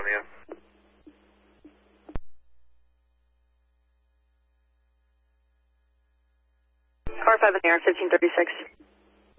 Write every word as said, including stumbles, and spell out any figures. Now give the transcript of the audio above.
you. Car five in the air, fifteen thirty-six.